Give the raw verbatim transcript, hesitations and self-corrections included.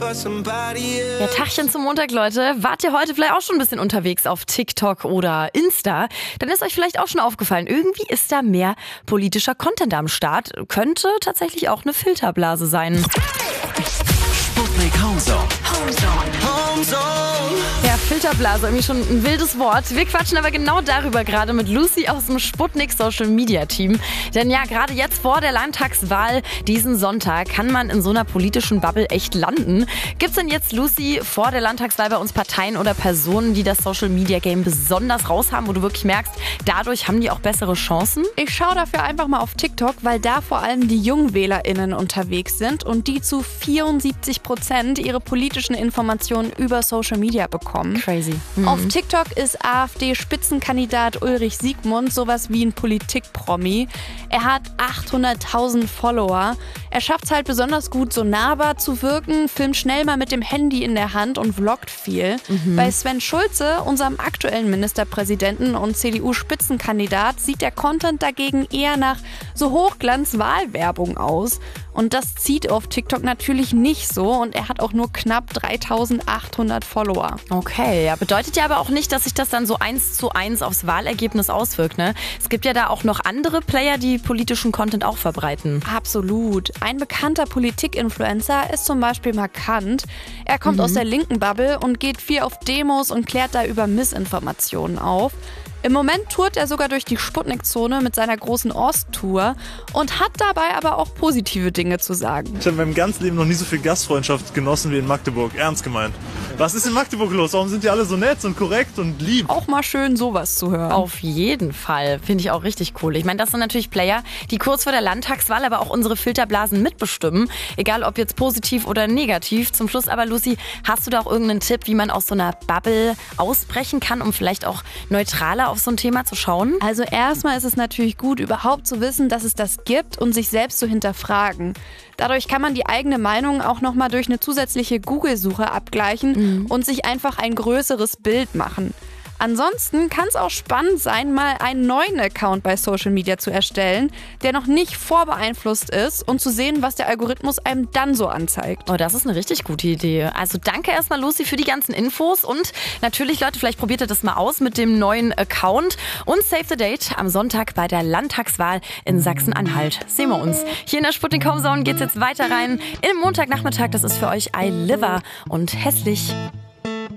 Ja, Tagchen zum Montag, Leute. Wart ihr heute vielleicht auch schon ein bisschen unterwegs auf TikTok oder Insta? Dann ist euch vielleicht auch schon aufgefallen, irgendwie ist da mehr politischer Content am Start. Könnte tatsächlich auch eine Filterblase sein. Sputnik Homezone. Ja, Filterblase, irgendwie schon ein wildes Wort. Wir quatschen aber genau darüber gerade mit Lucy aus dem Sputnik Social Media Team. Denn ja, gerade jetzt vor der Landtagswahl diesen Sonntag kann man in so einer politischen Bubble echt landen. Gibt's denn jetzt, Lucy, vor der Landtagswahl bei uns Parteien oder Personen, die das Social Media Game besonders raushaben, wo du wirklich merkst, dadurch haben die auch bessere Chancen? Ich schaue dafür einfach mal auf TikTok, weil da vor allem die JungwählerInnen unterwegs sind und die zu vierundsiebzig Prozent ihre politischen Informationen über Social Media bekommen. Crazy. Mhm. Auf TikTok ist AfD-Spitzenkandidat Ulrich Siegmund sowas wie ein Politikpromi. Er hat achthunderttausend Follower. Er schafft es halt besonders gut, so nahbar zu wirken, filmt schnell mal mit dem Handy in der Hand und vloggt viel. Mhm. Bei Sven Schulze, unserem aktuellen Ministerpräsidenten und C D U-Spitzenkandidat, sieht der Content dagegen eher nach so Hochglanz-Wahlwerbung aus. Und das zieht auf TikTok natürlich nicht so und er hat auch nur knapp dreitausendachthundert Follower. Okay, ja, bedeutet ja aber auch nicht, dass sich das dann so eins zu eins aufs Wahlergebnis auswirkt, ne? Es gibt ja da auch noch andere Player, die politischen Content auch verbreiten. Absolut. Ein bekannter Politik-Influencer ist zum Beispiel Markant. Er kommt mhm. aus der linken Bubble und geht viel auf Demos und klärt da über Missinformationen auf. Im Moment tourt er sogar durch die Sputnik-Zone mit seiner großen Osttour und hat dabei aber auch positive Dinge zu sagen. Ich habe in meinem ganzen Leben noch nie so viel Gastfreundschaft genossen wie in Magdeburg. Ernst gemeint. Was ist in Magdeburg los? Warum sind die alle so nett und korrekt und lieb? Auch mal schön, sowas zu hören. Auf jeden Fall. Finde ich auch richtig cool. Ich meine, das sind natürlich Player, die kurz vor der Landtagswahl aber auch unsere Filterblasen mitbestimmen. Egal, ob jetzt positiv oder negativ. Zum Schluss aber, Lucy, hast du da auch irgendeinen Tipp, wie man aus so einer Bubble ausbrechen kann, um vielleicht auch neutraler auf so ein Thema zu schauen? Also erstmal ist es natürlich gut, überhaupt zu wissen, dass es das gibt und sich selbst zu hinterfragen. Dadurch kann man die eigene Meinung auch nochmal durch eine zusätzliche Google-Suche abgleichen mhm. und sich einfach ein größeres Bild machen. Ansonsten kann es auch spannend sein, mal einen neuen Account bei Social Media zu erstellen, der noch nicht vorbeeinflusst ist und zu sehen, was der Algorithmus einem dann so anzeigt. Oh, das ist eine richtig gute Idee. Also danke erstmal, Lucy, für die ganzen Infos und natürlich, Leute, vielleicht probiert ihr das mal aus mit dem neuen Account und Save the Date am Sonntag bei der Landtagswahl in Sachsen-Anhalt. Sehen wir uns. Hier in der Sputnik Homezone geht's jetzt weiter rein. Im Montagnachmittag, das ist für euch I Liver und Hässlich.